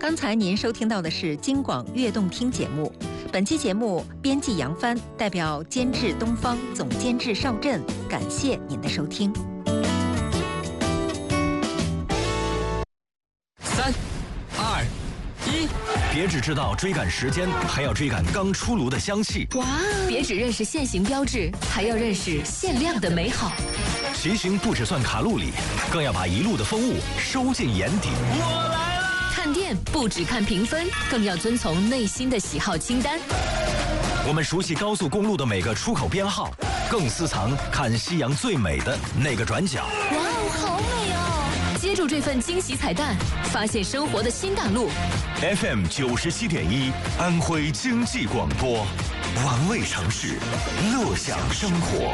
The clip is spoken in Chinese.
刚才您收听到的是京广悦动听节目，本期节目编辑杨帆，代表监制东方，总监制邵振，感谢您的收听。 3、2、1，别只知道追赶时间，还要追赶刚出炉的香气。 哇！别只认识现行标志，还要认识限量的美好。 骑行不只算卡路里，更要把一路的风物收进眼底。我来了！ 看店不只看评分，更要遵从内心的喜好清单。 我们熟悉高速公路的每个出口编号，更私藏看夕阳最美的那个转角。 哇哦，好美哦！接住这份惊喜彩蛋，发现生活的新大陆。 FM 97.1，安徽经济广播，玩味城市，乐享生活。